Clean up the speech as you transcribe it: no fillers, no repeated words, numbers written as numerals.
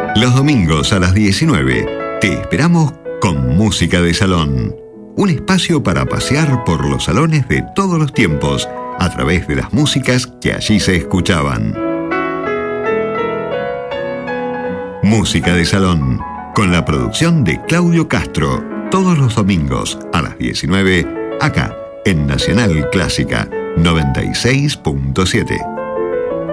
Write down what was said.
Los domingos a las 19 te esperamos con Música de Salón. Un espacio para pasear por los salones de todos los tiempos a través de las músicas que allí se escuchaban. Música de Salón, con la producción de Claudio Castro, todos los domingos a las 19, acá en Nacional Clásica 96.7.